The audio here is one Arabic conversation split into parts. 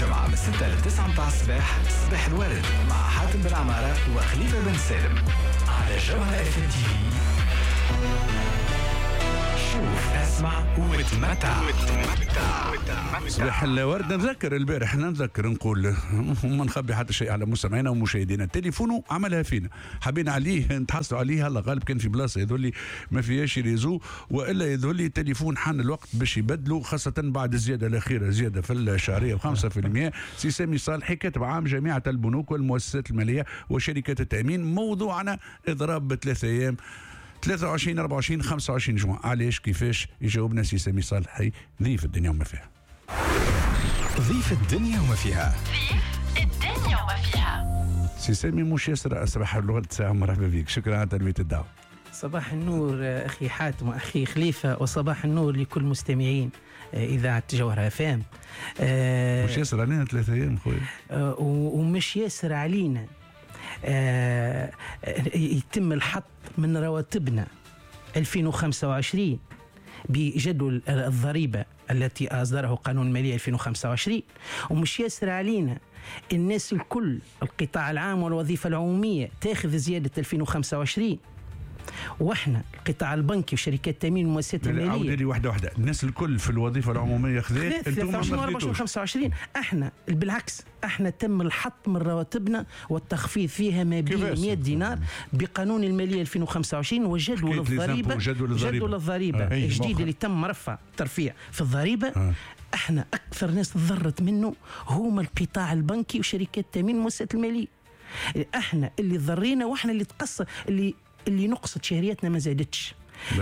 الجمعة من 6 ل 9 متاع الصباح. صباح الورد مع حاتم بن عمارة وخليفة بن سالم على جوهرة اف ام تي في. شوف اسمع وتمتع. صباح الورد. نذكر البارح نقول ما نخبي حتى شيء على مستمعينا ومشاهدينا. التليفون عملها فينا، حابين عليه نتحصلوا عليه. هلا غالب كان في بلاصه يظهر لي ما فيهاش ريزو، والا يظهر لي التليفون حان الوقت باش يبدلوا، خاصه بعد الزياده الاخيره، زياده في الشهريه ب5%. سي سامي صالحي كاتب عام جامعه البنوك والمؤسسات الماليه وشركات التامين. موضوعنا اضراب ب3 ايام 23 24 25 جوان. علاش كيفاش؟ يجاوبنا سي سامي صالحي، ضيف الدنيا وما فيها. ضيف الدنيا وما فيها. ضيف الدنيا وما فيها. سي سامي مش ياسر صباح الورد ساعة. مرحبا بك، شكرا على تلبية الدعوة. صباح النور أخي حاتم وأخي خليفة، وصباح النور لكل مستمعين إذاعة جوهرة FM. مش ياسر علينا 3 أيام خويا، ومش ياسر علينا. يتم الحط من رواتبنا 2025 بجدول الضريبة التي أصدره قانون المالية 2025، ومش ياسر علينا الناس الكل، القطاع العام والوظيفة العمومية تاخذ زيادة 2025، واحنا القطاع البنكي وشركات التامين والمؤسسات الماليه. عاودي لي واحده الناس الكل في الوظيفه العموميه خذات، انتم ما 24 25. احنا بالعكس، احنا تم الحط من رواتبنا والتخفيض فيها ما بين 100 دينار بقانون الماليه 2025 وجدول الضريبه. جدول الضريبه الجديد اللي تم رفع ترفيع في الضريبه. احنا اكثر ناس تضرت منه هما القطاع البنكي وشركات التامين والمؤسسات الماليه. احنا اللي ضرينا، واحنا اللي تقصر، اللي نقصت شهريتنا ما زادتش.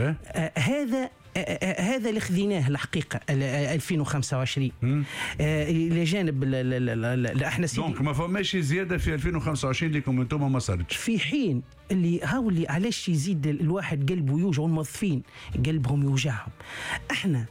هذا اللي خذيناه الحقيقه 2025 الى جانب احنا دونك ما فماش زياده في 2025 لكم انتم ما صارتش، في حين اللي هاولي علاش يزيد الواحد قلبه يوجع والموظفين قلبهم يوجعهم. احنا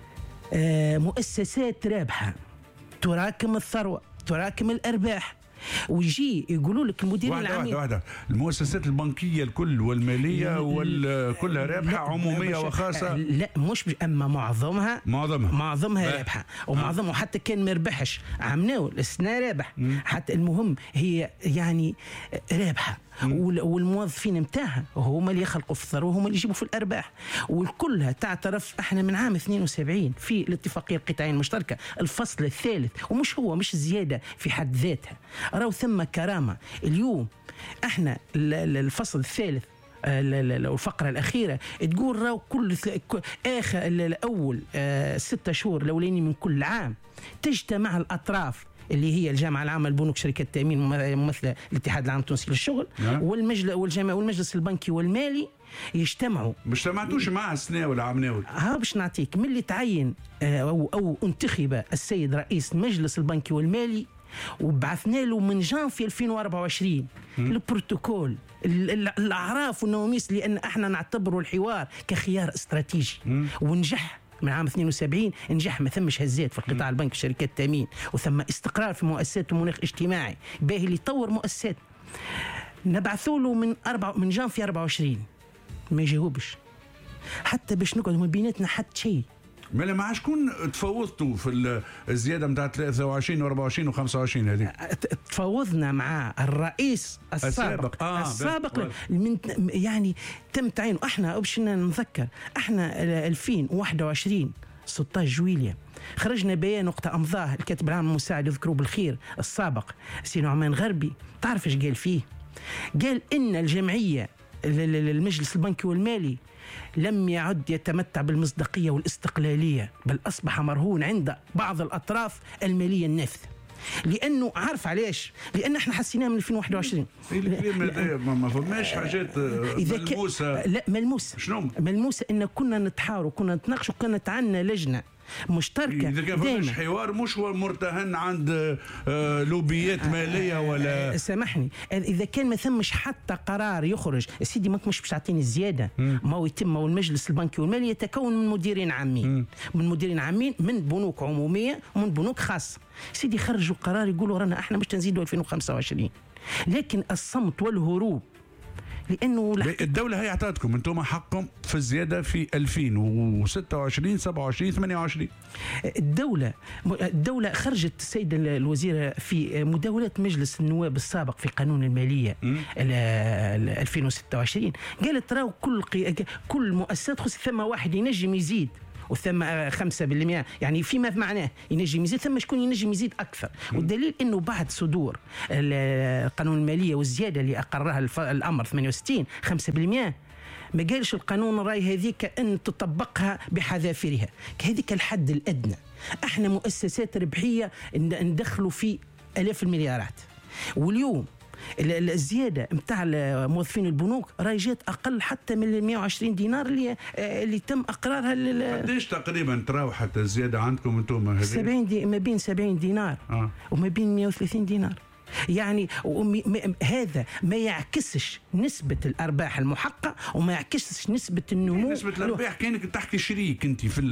مؤسسات رابحه تراكم الثروه، تراكم الارباح، ويجي يقولوا لك المدير العام واحدة المؤسسات البنكية الكل والمالية كلها رابحة، عمومية وخاصة. لا مش أما معظمها رابحة، ومعظمها حتى كان ما ربحش عمناو السنة رابح. حتى المهم هي يعني رابحة، والموظفين متاعها هما اللي يخلقوا في الثروة، هما اللي يجيبوا في الأرباح، والكلها تعترف. احنا من عام 72 في الاتفاقية القطاعية المشتركة الفصل الثالث، ومش هو مش زيادة في حد ذاتها، راهو ثم كرامة. اليوم احنا الفصل الثالث الفقرة الأخيرة تقول راهو كل آخر الأول 6 شهور الأولانيين من كل عام تجتمع الأطراف اللي هي الجامعة العامة للبنوك شركات التأمين ممثلة الاتحاد العام التونسي للشغل والمجلس البنكي والمالي يجتمعوا. مش سمعتوش مع السنة ولا عمناول؟ باش نعطيك من اللي تعين أو انتخب السيد رئيس المجلس البنكي والمالي، وبعثنا له من جانفي 2024 البروتوكول، الأعراف والنواميس، لأن احنا نعتبره الحوار كخيار استراتيجي، ونجح من عام 72 نجح. ما ثمش هزات في القطاع البنكي وشركات التامين، وثم استقرار في مؤسسات ومناخ اجتماعي باهي اللي يطور مؤسسات. نبعثوا له من جانفي 24 ما يجاوبش، حتى باش نقعد من بيناتنا حتى شيء. ما مع شكون تفاوضتوا في الزياده نتاع 23 و24 و25 هذه؟ تفاوضنا مع الرئيس السابق يعني تم تعيينه. احنا باش نذكر، احنا 2021 16 جويلية خرجنا بيان وقت امضاه الكاتب العام المساعد يذكروا بالخير السابق سي نعمان غربي. تعرف ايش قال فيه؟ قال ان الجمعيه المجلس البنكي والمالي لم يعد يتمتع بالمصداقية والاستقلالية، بل أصبح مرهون عند بعض الأطراف المالية النافذة. لأنه عارف علاش؟ لأن احنا حسيناه من 2021. ما فماش حاجات ملموسة. لا ملموسة. شنو ملموسة؟ إن كنا نتحاور وكنا نتناقش وكانت عندنا لجنة مشتركة. إذا كان فماش حوار مش هو مرتهن عند لوبيات مالية ولا سامحني، إذا كان ما ثمش حتى قرار يخرج سيدي ماك مش تعطيني الزيادة، ما هو يتم. والمجلس البنكي والمالي يتكون من مديرين عامين، من بنوك عمومية ومن بنوك خاصة. سيدي خرجوا قرار يقولوا رانا احنا مش تنزيدوا 2025، لكن الصمت والهروب لانه الدوله هي اعطتكم انتم حقكم في الزياده في 2026 27 28. الدوله خرجت السيد الوزير في مداولات مجلس النواب السابق في قانون الماليه 2026 قالت راهو كل مؤسسات خص ثم واحد ينجم يزيد وثم 5% يعني فيما معناه ينجم يزيد، ثم شكون ينجم يزيد اكثر. والدليل انه بعد صدور القانون الماليه والزياده اللي اقرها الامر 68 5%، ما قالش القانون راي هذيك ان تطبقها بحذافيرها، هذيك الحد الادنى. احنا مؤسسات ربحيه ندخلوا في الاف المليارات، واليوم الزياده نتاع موظفين البنوك راهي جات اقل حتى من 120 دينار اللي تم اقرارها. قديش تقريبا تراوحت الزياده عندكم انتم؟ 70 ما بين 70 دينار وما بين 130 دينار. يعني هذا ما يعكسش نسبة الأرباح المحققة وما يعكسش نسبة النمو. نسبة الأرباح كأنك تحكي شريك أنت في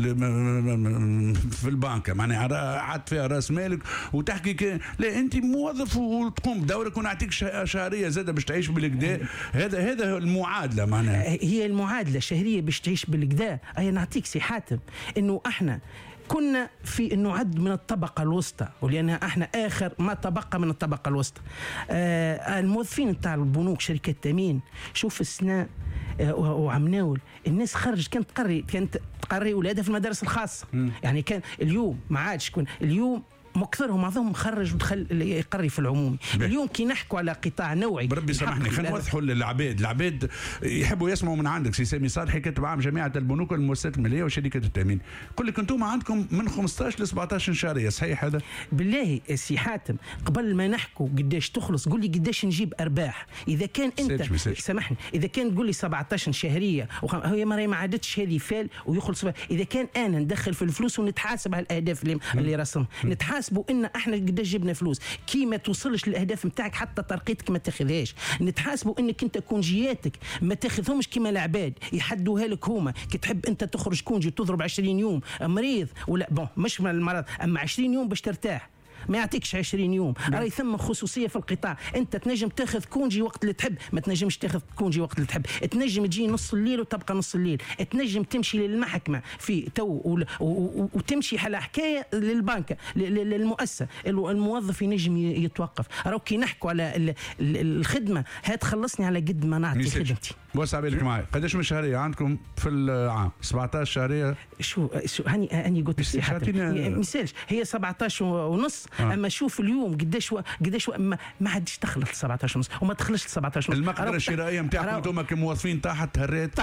البنك، معناها عاد فيها رأس مالك وتحكي لا أنت موظف وتقوم بدورك ونعطيك شهرية زادة باش تعيش بالكدا. هذا المعادلة معناها، هي المعادلة شهرية باش تعيش بالكدا. أي نعطيك سي حاتم إنه إحنا كنا في انه عد من الطبقه الوسطى، ولانها احنا اخر ما تبقى من الطبقه الوسطى. الموظفين نتاع البنوك شركات التامين، شوف السنه وعمناول الناس كانت تقري اولادها في المدارس الخاصه. يعني كان اليوم ما عادش يكون اليوم مكثرهم معظمهم خرج ودخل يقري في العمومي. اليوم كي نحكوا على قطاع نوعي بربي سامحني خلينا نوضحوا العباد يحبوا يسمعوا من عندك. سي سامي صالحي كاتب عام جماعه البنوك والمؤسسات الماليه وشركات التامين، يقول لك انتم عندكم من 15 ل 17 شهريه، صحيح هذا؟ بالله سي حاتم قبل ما نحكوا قداش تخلص قول لي قداش نجيب ارباح. اذا كان انت سامحني اذا كان تقول لي 17 شهريه هي ما عادتش هذه فال ويخلص. اذا كان انا ندخل في الفلوس ونتحاسب على الاهداف اللي رسم نتحاسبوا ان احنا قداش جبنا فلوس، كي ما توصلش للاهداف نتاعك حتى ترقيتك ما تاخذهاش. نتحاسبوا انك انت كونجياتك ما تاخذهمش كيما العباد يحدوها لك هما. كي تحب انت تخرج كونجي تضرب 20 يوم مريض ولا مش من المرض، اما 20 يوم باش ترتاح ما يعطيكش 20 يوم. راهي ثم خصوصيه في القطاع، انت تنجم تاخذ كونجي وقت اللي تحب، ما تنجمش تاخذ كونجي وقت اللي تحب. تنجم تجي نص الليل وتبقى نص الليل، تنجم تمشي للمحكمه في وتمشي على حكايه للبنك للمؤسسه. الموظف ينجم يتوقف. راهو كي نحكوا على الخدمه هات خلصني على قد ما نعطي خدمتي. وسع بالك معي قداش من شهريه عندكم في العام؟ 17 شهريه. شو هاني قلت مثالش هي 17 ونص. اما شوف اليوم قداش ما عادش دخلت 17 ونص وما دخلش 17 ونص. المقدره الشرائيه نتاعكم انتم كموظفين تحت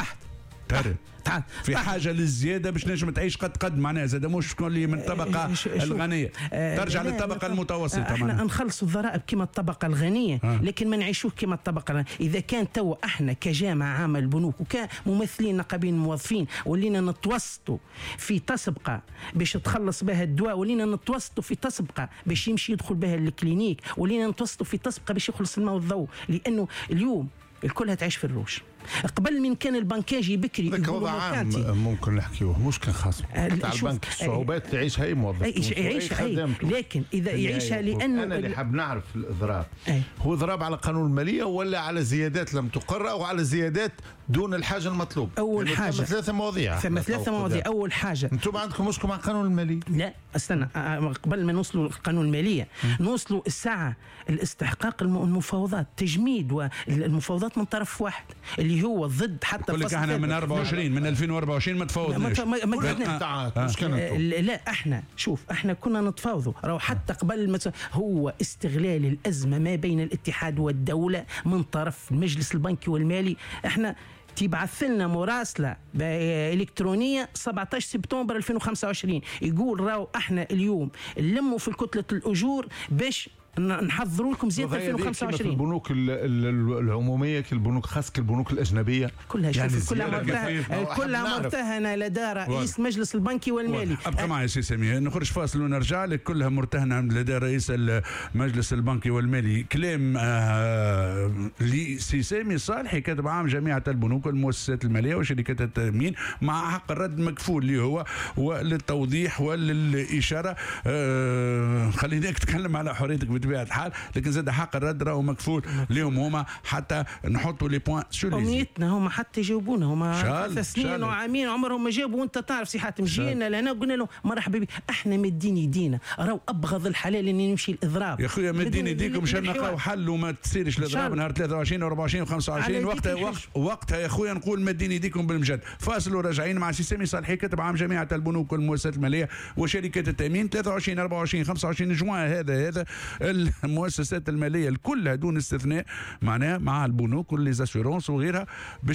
في حاجه للزياده باش نجم تعيش قد معناها زاد مش تكون لي من الطبقه الغنيه ترجع للطبقه المتوسطه. احنا نخلصوا الضرائب كما الطبقه الغنيه لكن ما نعيشوه كما الطبقه الغنية. اذا كان تو احنا كجامعه عامه البنوك وكممثلين نقابين الموظفين ولينا نتوسطوا في تسبقه باش تخلص بها الدواء، ولينا نتوسطوا في تسبقه باش يمشي يدخل بها الكلينيك، ولينا نتوسطوا في تسبقه باش يخلص الماء والضوء، لانه اليوم الكل تعيش في الروش. قبل من كان البنكاجي بكري ذاك وضع عام ممكن نحكيوه مش كان خاص تاع البنك الصعوبات تعيش هاي موظف يعيشها لكن اذا يعيشها لانه انا اللي حاب نعرف الاضراب هو اضراب على قانون الماليه ولا على زيادات لم تقر او على زيادات دون الحاجه المطلوبه؟ اول حاجه ثلاثه مواضيع. اول حاجه انتم عندكم مشكل مع قانون الماليه؟ لا استنى قبل ما نوصلوا للقانون الماليه نوصلوا الساعه الاستحقاق المفاوضات تجميد والمفاوضات من طرف واحد اللي هو ضد حتى الفصل. احنا من 24 من 2024 ما تفاوضناش. لا احنا شوف احنا كنا نتفاوضوا راهو حتى قبل هو استغلال الازمه ما بين الاتحاد والدوله من طرف المجلس البنكي والمالي. احنا تبعث لنا مراسله الكترونيه 17 سبتمبر 2025 يقول راهو احنا اليوم نلموا في كتله الاجور باش نحضروا لكم زياده 2025. البنوك العموميه كالبنوك خاص كالبنوك الاجنبيه كلها يعني كلها مرتهنه لدى رئيس مجلس البنكي والمالي. ابقى معي سي سامي نخرج فاصل ونرجع لك. كلها مرتهنه لدى رئيس المجلس البنكي والمالي. كلام لسي سامي صالحي كاتب عام جميع البنوك والمؤسسات الماليه وشركات التامين مع حق الرد مكفول اللي هو وللتوضيح وللاشاره. خليناك تتكلم على حريتك بطبيعه الحال، لكن زاد حق الرد راهو مكفول لهم هما حتى نحطوا لي بوان سور لي. امنيتنا هما حتى يجاوبونا، هما 3 سنين وعامين عمرهم ما جابوا، وانت تعرف سي حاتم جينا لهنا قلنا لهم مرحبا بك، احنا مدين يدينا، راهو ابغض الحلال اني نمشي الاضراب. يا خويا مدين يديكم باش نلقاو حل وما تصيرش الاضراب نهار 23 و24 و25. وقتها يا خويا نقول مدين يديكم بالمجد. فاصل وراجعين مع سي سامي صالحي كاتب عام جامعه البنوك والمؤسسات الماليه وشركات التامين. 23 24 25 جوان هذا المؤسسات الماليه الكل دون استثناء معناها مع البنوك والليزاسيورونس وغيرها.